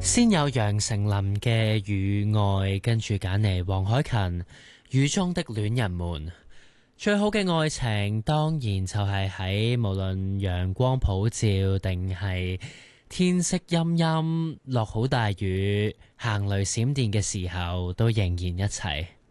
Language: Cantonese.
先有楊丞琳嘅《雨愛》，跟住揀嚟黃凱芹《雨中的戀人們》。最好嘅愛情當然就係喺無論陽光普照定係天色陰陰落好大雨行雷閃電嘅時候都仍然一齊。